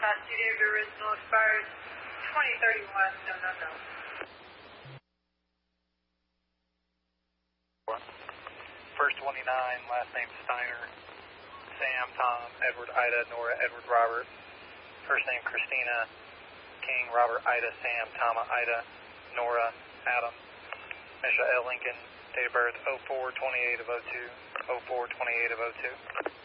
city of your original expires 2031, no. First 29, last name Steiner, Sam, Tom, Edward, Ida, Nora, Edward, Robert. First name Christina, King, Robert, Ida, Sam, Tama, Ida, Nora, Adam. Initial L. Lincoln, date of birth 04/28/02, 04/28/02.